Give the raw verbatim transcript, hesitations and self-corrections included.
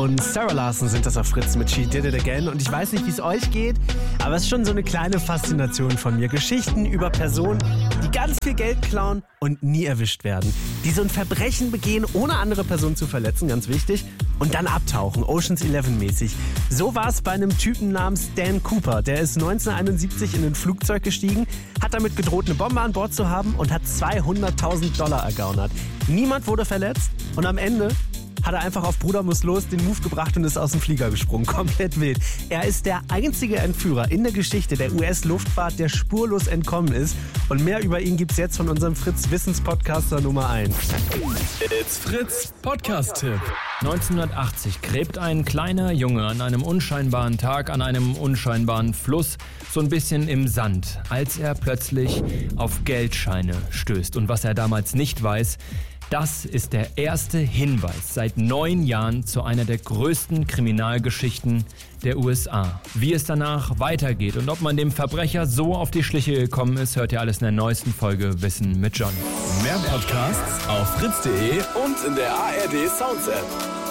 und Sarah Larson sind das auf Fritz mit She Did It Again. Und ich weiß nicht, wie es euch geht, aber es ist schon so eine kleine Faszination von mir. Geschichten über Personen, die ganz viel Geld klauen und nie erwischt werden. Die so ein Verbrechen begehen, ohne andere Personen zu verletzen, ganz wichtig, und dann abtauchen, Ocean's Eleven mäßig. So war es bei einem Typen namens Dan Cooper. Der ist neunzehnhunderteinundsiebzig in ein Flugzeug gestiegen, hat damit gedroht, eine Bombe an Bord zu haben und hat zweihunderttausend Dollar ergaunert. Niemand wurde verletzt und am Ende hat er einfach auf Bruder muss los den Move gebracht und ist aus dem Flieger gesprungen. Komplett wild. Er ist der einzige Entführer in der Geschichte der U S-Luftfahrt, der spurlos entkommen ist. Und mehr über ihn gibt's jetzt von unserem Fritz-Wissens-Podcaster Nummer eins. It's Fritz Podcast-Tipp. neunzehnhundertachtzig gräbt ein kleiner Junge an einem unscheinbaren Tag an einem unscheinbaren Fluss so ein bisschen im Sand, als er plötzlich auf Geldscheine stößt. Und was er damals nicht weiß, das ist der erste Hinweis seit neun Jahren zu einer der größten Kriminalgeschichten der U S A. Wie es danach weitergeht und ob man dem Verbrecher so auf die Schliche gekommen ist, hört ihr alles in der neuesten Folge Wissen mit John. Mehr Podcasts auf fritz punkt de und in der A R D Sounds App.